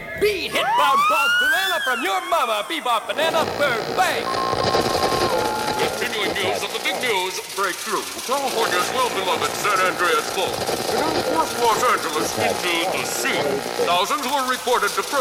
be hit by Bob Banana from your mama, Bebop Banana Burbank. Continuing news of the big news breakthrough. California's well-beloved San Andreas Fault. It forced Los Angeles into the sea. Thousands were reported depressed.